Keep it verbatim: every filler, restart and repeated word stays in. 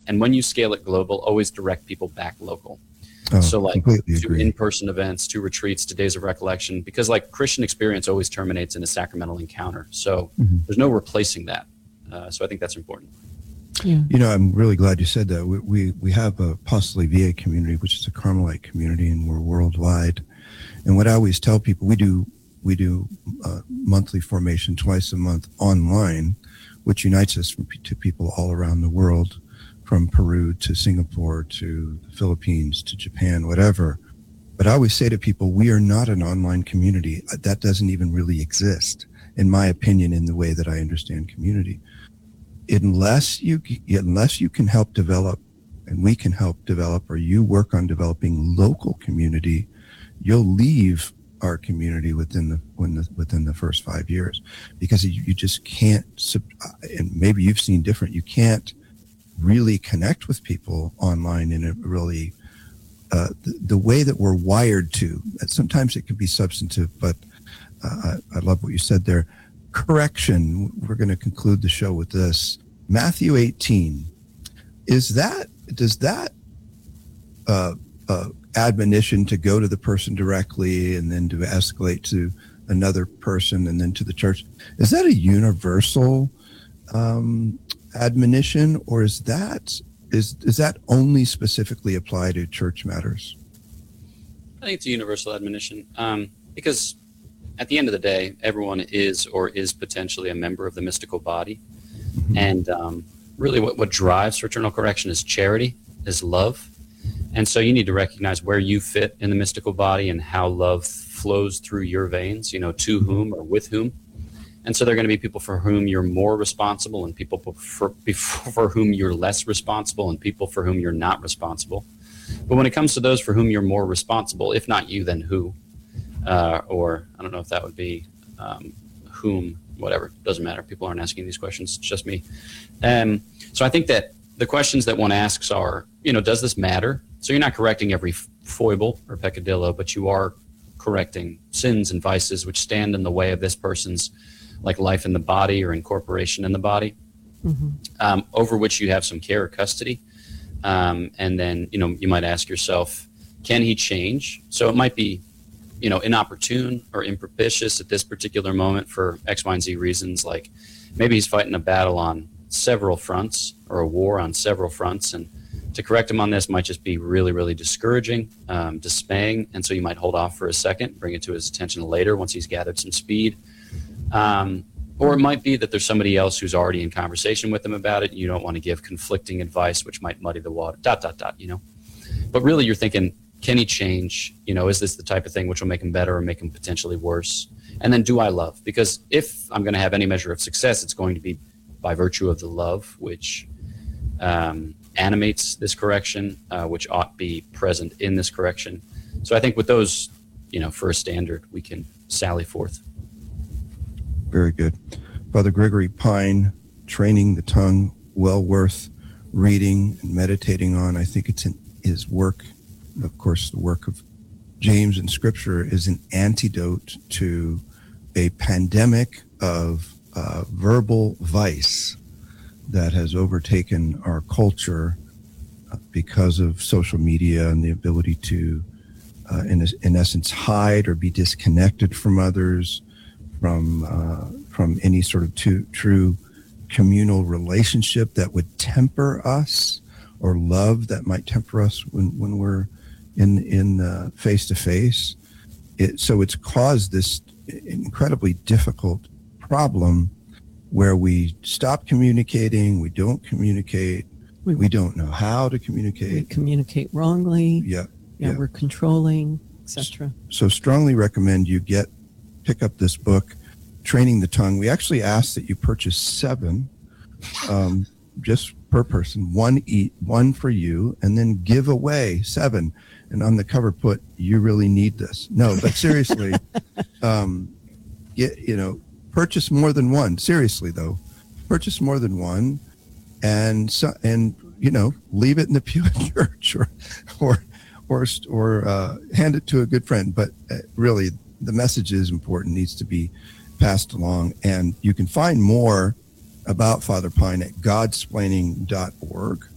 And when you scale it global, always direct people back local. Oh, so like completely to agree. in-person events, to retreats, to days of recollection, because like Christian experience always terminates in a sacramental encounter. So mm-hmm. there's no replacing that. Uh, so I think that's important. Yeah. You know, I'm really glad you said that. We we, we have a Apostoli V A community, which is a Carmelite community, and we're worldwide. And what I always tell people, we do we do uh, monthly formation twice a month online, which unites us from, to people all around the world, from Peru to Singapore to the Philippines to Japan, whatever. But I always say to people, we are not an online community. That doesn't even really exist, in my opinion, in the way that I understand community. Unless you unless you can help develop, and we can help develop, or you work on developing local community, you'll leave our community within the, when the within the first five years, because you, you just can't. And maybe you've seen different. You can't really connect with people online in a really uh, the, the way that we're wired to. Sometimes it can be substantive, but uh, I, I love what you said there. Correction, we're going to conclude the show with this. Matthew eighteen, is that, does that uh, uh, admonition to go to the person directly and then to escalate to another person and then to the church, is that a universal um, admonition, or is that, is, is that only specifically apply to church matters? I think it's a universal admonition um, because at the end of the day, everyone is or is potentially a member of the mystical body. Mm-hmm. And um, really what, what drives fraternal correction is charity, is love. And so you need to recognize where you fit in the mystical body and how love flows through your veins, you know, to whom or with whom. And so there are going to be people for whom you're more responsible and people for, for whom you're less responsible and people for whom you're not responsible. But when it comes to those for whom you're more responsible, if not you, then who? Uh, or I don't know if that would be um, whom, whatever, doesn't matter. People aren't asking these questions, it's just me. Um, so I think that the questions that one asks are, you know, does this matter? So you're not correcting every foible or peccadillo, but you are correcting sins and vices which stand in the way of this person's like life in the body or incorporation in the body, mm-hmm. um, over which you have some care or custody. Um, and then, you know, you might ask yourself, can he change? So it might be, you know, inopportune or impropitious at this particular moment for X, Y, and Z reasons. Like maybe he's fighting a battle on several fronts or a war on several fronts. And to correct him on this might just be really, really discouraging, um, dismaying. And so you might hold off for a second, bring it to his attention later once he's gathered some speed. Um, or it might be that there's somebody else who's already in conversation with him about it. And you don't want to give conflicting advice, which might muddy the water, dot, dot, dot, you know. But really you're thinking, can he change? You know, is this the type of thing which will make him better or make him potentially worse? And then do I love? Because if I'm going to have any measure of success, it's going to be by virtue of the love which um, animates this correction, uh, which ought be present in this correction. So I think with those, you know, for a standard, we can sally forth. Very good. Father Gregory Pine, Training the Tongue, well worth reading and meditating on. I think it's in his work. Of course, the work of James in Scripture is an antidote to a pandemic of uh, verbal vice that has overtaken our culture because of social media and the ability to, uh, in, in essence, hide or be disconnected from others, from uh, from any sort of to, true communal relationship that would temper us, or love that might temper us when, when we're in in uh, face-to-face. It, so it's caused this incredibly difficult problem where we stop communicating, we don't communicate, we, we don't know how to communicate. We communicate wrongly. Yeah. Yeah, yeah. We're controlling, et cetera. So strongly recommend you get, pick up this book, Training the Tongue. We actually ask that you purchase seven, um, just per person, one eat, one for you, and then give away seven. And on the cover put, you really need this. No, but seriously, um, get, you know, purchase more than one. Seriously though, purchase more than one, and so, and you know, leave it in the pew at church, or, or, or, or uh, hand it to a good friend. But uh, really, the message is important, needs to be passed along. And you can find more about Father Pine at godsplaining dot org.